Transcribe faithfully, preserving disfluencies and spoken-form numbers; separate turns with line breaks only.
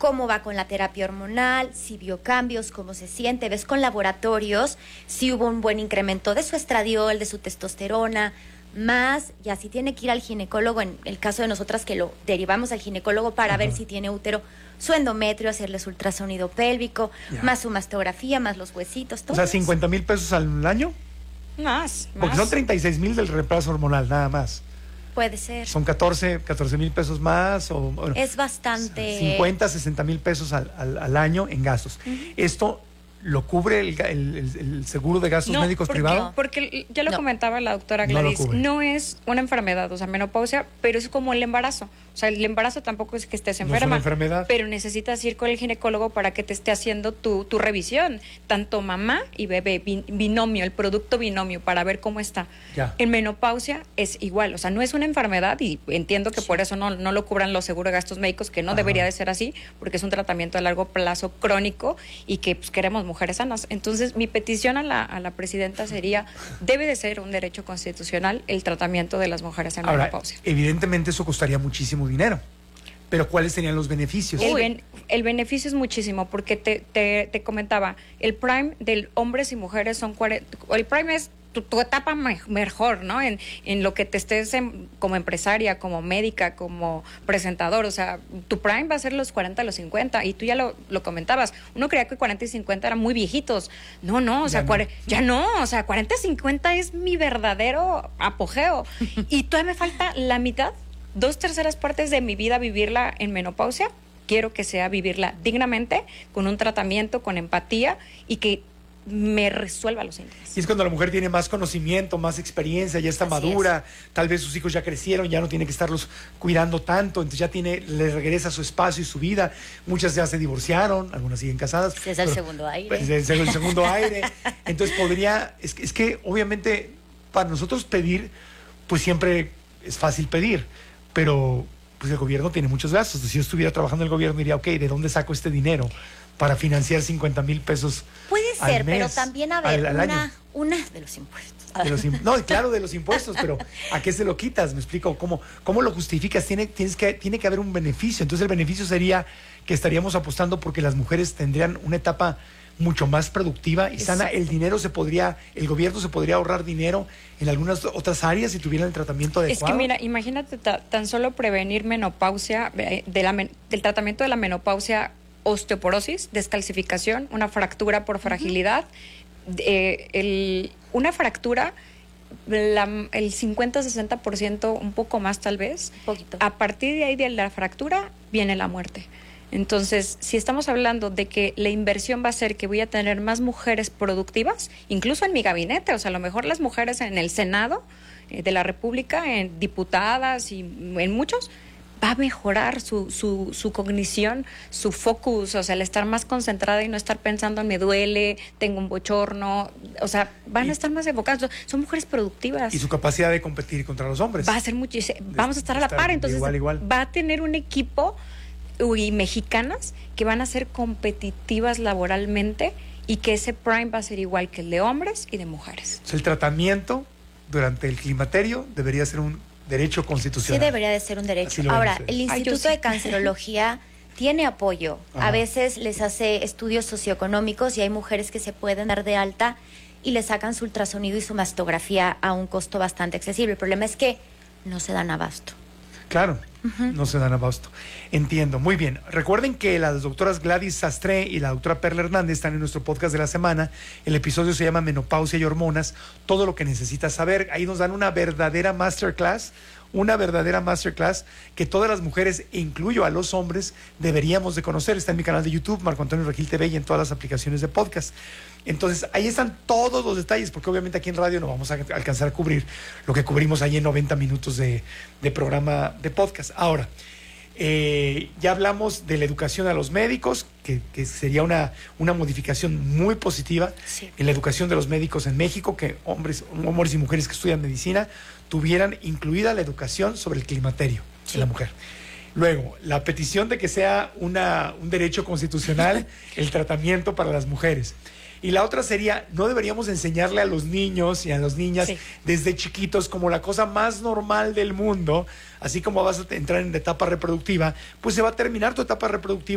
cómo va con la terapia hormonal, si vio cambios, cómo se siente, ves con laboratorios si hubo un buen incremento de su estradiol, de su testosterona, más, ya si tiene que ir al ginecólogo, en el caso de nosotras que lo derivamos al ginecólogo para Ajá. ver si tiene útero, su endometrio, hacerle su ultrasonido pélvico, ya. más su mastografía, más los huesitos, todo.
O sea, cincuenta mil pesos al año.
Más,
Porque
más.
son treinta y seis mil del reemplazo hormonal, nada más.
Puede ser.
Son catorce mil pesos más. O, bueno,
es bastante.
cincuenta, sesenta mil pesos al, al, al año en gastos. Uh-huh. Esto ¿lo cubre el, el, el seguro de gastos
no,
médicos
porque,
privado?
Porque ya lo no. comentaba la doctora Gladys, no, no es una enfermedad, o sea, menopausia, pero es como el embarazo. O sea, el embarazo tampoco es que estés enferma,
no es una enfermedad.
Pero necesitas ir con el ginecólogo para que te esté haciendo tu, tu revisión, tanto mamá y bebé, binomio, el producto binomio, para ver cómo está.
Ya.
En menopausia es igual, o sea, no es una enfermedad y entiendo que sí. por eso no, no lo cubran los seguros de gastos médicos, que no Ajá. debería de ser así, porque es un tratamiento a largo plazo crónico y que pues, queremos mujeres sanas. Entonces, mi petición a la, a la presidenta sería, debe de ser un derecho constitucional el tratamiento de las mujeres en
Ahora,
menopausia.
Evidentemente eso costaría muchísimo dinero, pero ¿cuáles serían los beneficios?
El, ben, el beneficio es muchísimo, porque te, te, te comentaba, el prime de hombres y mujeres son cuarenta, el prime es tu, tu etapa me, mejor, ¿no? En, en lo que te estés en, como empresaria, como médica, como presentador, o sea, tu prime va a ser los cuarenta, los cincuenta, y tú ya lo, lo comentabas, uno creía que cuarenta y cincuenta eran muy viejitos, no, no, o sea, ya no, cuare, ya no o sea, cuarenta y cincuenta es mi verdadero apogeo, y todavía me falta la mitad, dos terceras partes de mi vida vivirla en menopausia. Quiero que sea vivirla dignamente, con un tratamiento, con empatía y que me resuelva los síntomas.
Y es cuando la mujer tiene más conocimiento, más experiencia, ya está Así madura, es. tal vez sus hijos ya crecieron, ya no tiene que estarlos cuidando tanto, entonces ya tiene, le regresa su espacio y su vida. Muchas ya se divorciaron, algunas siguen casadas.
Es el pero, segundo aire.
Pues, es el segundo aire. Entonces podría, es, es que obviamente para nosotros pedir, pues siempre es fácil pedir, pero pues el gobierno tiene muchos gastos. Si yo estuviera trabajando en el gobierno diría, ok, ¿de dónde saco este dinero para financiar cincuenta mil pesos?
Puede ser,
al mes,
pero también a ver,
al, al
una,
año?
una de los impuestos.
De los imp no, claro, de los impuestos, pero ¿a qué se lo quitas? Me explico, ¿cómo, cómo lo justificas? Tiene, tienes que, tiene que haber un beneficio. Entonces el beneficio sería que estaríamos apostando porque las mujeres tendrían una etapa mucho más productiva y sana. El dinero se podría, el gobierno se podría ahorrar dinero en algunas otras áreas si tuvieran el tratamiento adecuado.
Es que mira, imagínate ta, tan solo prevenir menopausia, de la, del tratamiento de la menopausia, osteoporosis, descalcificación, una fractura por fragilidad, uh-huh. eh, el, una fractura, la, el cincuenta a sesenta por ciento, un poco más tal vez,
un poquito.
A partir de ahí de la fractura viene la muerte. Entonces, si estamos hablando de que la inversión va a ser que voy a tener más mujeres productivas, incluso en mi gabinete, o sea, a lo mejor las mujeres en el Senado eh, de la República, en diputadas y en muchos, va a mejorar su, su, su cognición, su focus, o sea, el estar más concentrada y no estar pensando me duele, tengo un bochorno, o sea, van y, a estar más enfocadas, son mujeres productivas.
Y su capacidad de competir contra los hombres.
Va a ser muchísimo, vamos a estar a la par, entonces
igual, igual.
va a tener un equipo y mexicanas que van a ser competitivas laboralmente y que ese prime va a ser igual que el de hombres y de mujeres.
El tratamiento durante el climaterio debería ser un derecho constitucional.
Sí, debería de ser un derecho. Ahora, el Instituto Ay, de Cancerología tiene apoyo. Ajá. A veces les hace estudios socioeconómicos y hay mujeres que se pueden dar de alta y le sacan su ultrasonido y su mastografía a un costo bastante accesible. El problema es que no se dan abasto.
Claro, uh-huh. no se dan abasto. Entiendo, muy bien. Recuerden que las doctoras Gladys Sastre y la doctora Perla Hernández están en nuestro podcast de la semana. El episodio se llama Menopausia y Hormonas, todo lo que necesitas saber. Ahí nos dan una verdadera masterclass, una verdadera masterclass que todas las mujeres, e incluyo a los hombres, deberíamos de conocer. Está en mi canal de YouTube, Marco Antonio Regil T V, y en todas las aplicaciones de podcast. Entonces, ahí están todos los detalles, porque obviamente aquí en radio no vamos a alcanzar a cubrir lo que cubrimos ahí en noventa minutos de, de programa de podcast. Ahora, eh, ya hablamos de la educación a los médicos, que, que sería una, una modificación muy positiva sí. en la educación de los médicos en México, que hombres, hombres y mujeres que estudian medicina tuvieran incluida la educación sobre el climaterio sí. de la mujer. Luego, la petición de que sea una, un derecho constitucional el tratamiento para las mujeres. Y la otra sería, no deberíamos enseñarle a los niños y a las niñas sí. desde chiquitos como la cosa más normal del mundo, así como vas a entrar en la etapa reproductiva, pues se va a terminar tu etapa reproductiva